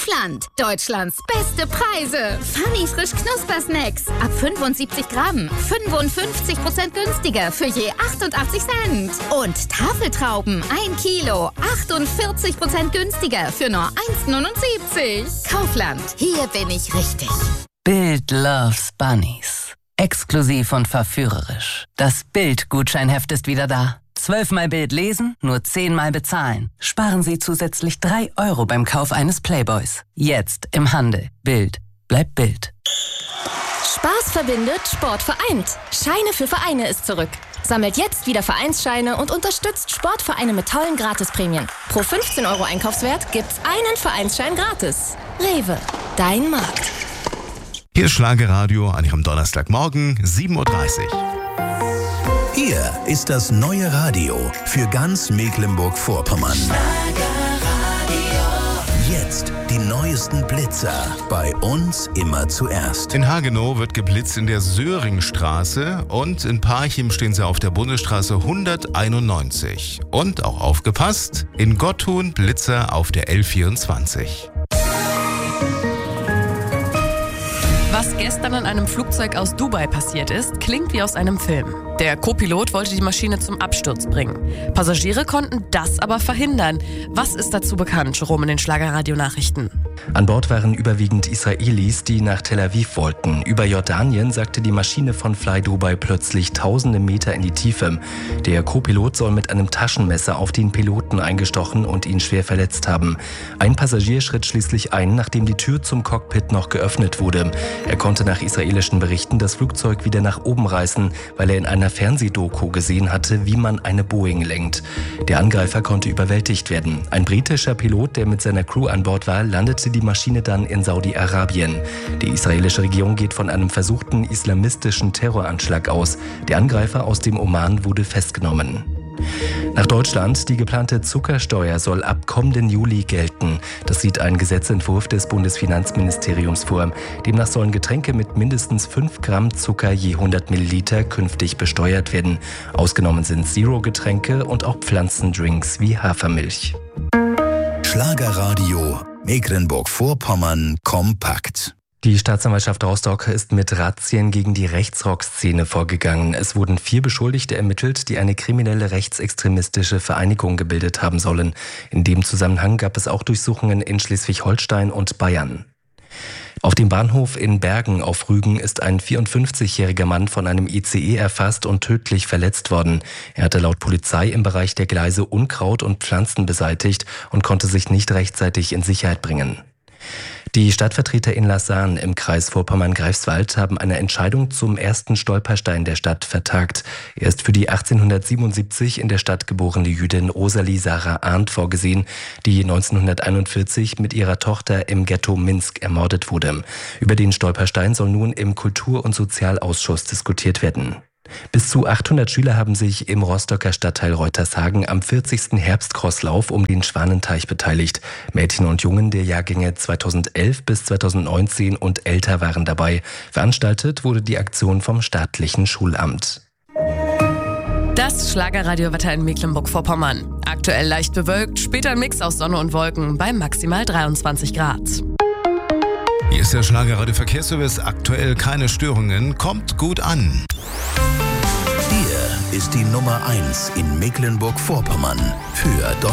Kaufland. Deutschlands beste Preise. Funny frisch Knuspersnacks. Ab 75 Gramm. 55% günstiger für je 88 Cent. Und Tafeltrauben 1 Kilo. 48% günstiger für nur 1,79. Kaufland. Hier bin ich richtig. Bild loves Bunnies. Exklusiv und verführerisch. Das Bild-Gutscheinheft ist wieder da. 12-mal Bild lesen, nur 10-mal bezahlen. Sparen Sie zusätzlich 3 € beim Kauf eines Playboys. Jetzt im Handel. Bild bleibt Bild. Spaß verbindet, Sport vereint. Scheine für Vereine ist zurück. Sammelt jetzt wieder Vereinsscheine und unterstützt Sportvereine mit tollen Gratisprämien. Pro 15 € Einkaufswert gibt's einen Vereinsschein gratis. Rewe, dein Markt. Hier ist Schlagerradio an Ihrem Donnerstagmorgen, 7:30 Uhr. Hier ist das neue Radio für ganz Mecklenburg-Vorpommern. Jetzt die neuesten Blitzer. Bei uns immer zuerst. In Hagenow wird geblitzt in der Söringstraße und in Parchim stehen sie auf der Bundesstraße 191. Und auch aufgepasst, in Gotthun Blitzer auf der L24. Was gestern in einem Flugzeug aus Dubai passiert ist, klingt wie aus einem Film. Der Co-Pilot wollte die Maschine zum Absturz bringen. Passagiere konnten das aber verhindern. Was ist dazu bekannt, Jerome, in den Schlagerradio-Nachrichten? An Bord waren überwiegend Israelis, die nach Tel Aviv wollten. Über Jordanien sagte die Maschine von Fly Dubai plötzlich tausende Meter in die Tiefe. Der Co-Pilot soll mit einem Taschenmesser auf den Piloten eingestochen und ihn schwer verletzt haben. Ein Passagier schritt schließlich ein, nachdem die Tür zum Cockpit noch geöffnet wurde. Er konnte nach israelischen Berichten das Flugzeug wieder nach oben reißen, weil er in einer Fernsehdoku gesehen hatte, wie man eine Boeing lenkt. Der Angreifer konnte überwältigt werden. Ein britischer Pilot, der mit seiner Crew an Bord war, landete die Maschine dann in Saudi-Arabien. Die israelische Regierung geht von einem versuchten islamistischen Terroranschlag aus. Der Angreifer aus dem Oman wurde festgenommen. Nach Deutschland, die geplante Zuckersteuer soll ab kommenden Juli gelten. Das sieht ein Gesetzentwurf des Bundesfinanzministeriums vor. Demnach sollen Getränke mit mindestens 5 Gramm Zucker je 100 Milliliter künftig besteuert werden. Ausgenommen sind Zero-Getränke und auch Pflanzendrinks wie Hafermilch. Schlagerradio Mecklenburg-Vorpommern kompakt. Die Staatsanwaltschaft Rostock ist mit Razzien gegen die Rechtsrock-Szene vorgegangen. Es wurden 4 Beschuldigte ermittelt, die eine kriminelle rechtsextremistische Vereinigung gebildet haben sollen. In dem Zusammenhang gab es auch Durchsuchungen in Schleswig-Holstein und Bayern. Auf dem Bahnhof in Bergen auf Rügen ist ein 54-jähriger Mann von einem ICE erfasst und tödlich verletzt worden. Er hatte laut Polizei im Bereich der Gleise Unkraut und Pflanzen beseitigt und konnte sich nicht rechtzeitig in Sicherheit bringen. Die Stadtvertreter in Lassan im Kreis Vorpommern-Greifswald haben eine Entscheidung zum ersten Stolperstein der Stadt vertagt. Er ist für die 1877 in der Stadt geborene Jüdin Rosalie Sarah Arndt vorgesehen, die 1941 mit ihrer Tochter im Ghetto Minsk ermordet wurde. Über den Stolperstein soll nun im Kultur- und Sozialausschuss diskutiert werden. Bis zu 800 Schüler haben sich im Rostocker Stadtteil Reutershagen am 40. Herbstcrosslauf um den Schwanenteich beteiligt. Mädchen und Jungen der Jahrgänge 2011 bis 2019 und älter waren dabei. Veranstaltet wurde die Aktion vom staatlichen Schulamt. Das Schlagerradiowetter in Mecklenburg-Vorpommern. Aktuell leicht bewölkt, später ein Mix aus Sonne und Wolken bei maximal 23 Grad. Hier ist der Schlagerradio-Verkehrsservice. Aktuell keine Störungen. Kommt gut an. Hier ist die Nummer 1 in Mecklenburg-Vorpommern für